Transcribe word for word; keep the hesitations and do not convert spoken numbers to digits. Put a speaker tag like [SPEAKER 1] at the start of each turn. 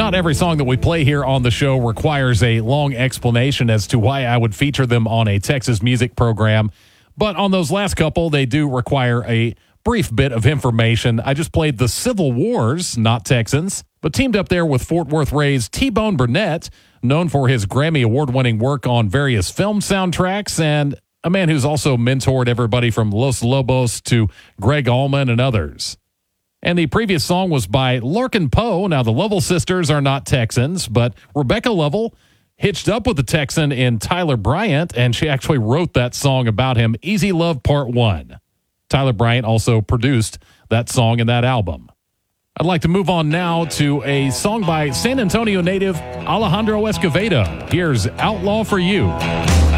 [SPEAKER 1] Not every song that we play here on the show requires a long explanation as to why I would feature them on a Texas music program. But on those last couple, they do require a brief bit of information. I just played the Civil Wars, not Texans, but teamed up there with Fort Worth Ray's T-Bone Burnett, known for his Grammy Award-winning work on various film soundtracks, and a man who's also mentored everybody from Los Lobos to Greg Allman and others. And the previous song was by Larkin Poe. Now, the Lovell sisters are not Texans, but Rebecca Lovell hitched up with the Texan in Tyler Bryant, and she actually wrote that song about him, Easy Love Part one. Tyler Bryant also produced that song and that album. I'd like to move on now to a song by San Antonio native Alejandro Escovedo. Here's Outlaw for You.